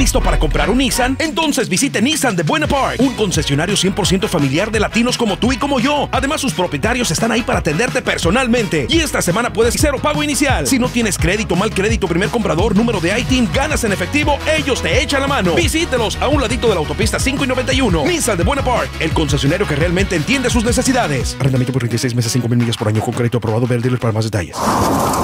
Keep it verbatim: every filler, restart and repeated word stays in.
listo para comprar un Nissan? Entonces visite Nissan de Buena Park, un concesionario cien por ciento familiar de latinos como tú y como yo. Además, sus propietarios están ahí para atenderte personalmente. Y esta semana puedes cero pago inicial. Si no tienes crédito, mal crédito, primer comprador, número de I T I N, ganas en efectivo, ellos te echan la mano. Visítelos a un ladito de la autopista cinco y noventa y uno. Nissan de Buena Park, el concesionario que realmente entiende sus necesidades. Arrendamiento por treinta y seis meses, cinco mil millas por año con crédito aprobado. Ve al dealer para más detalles.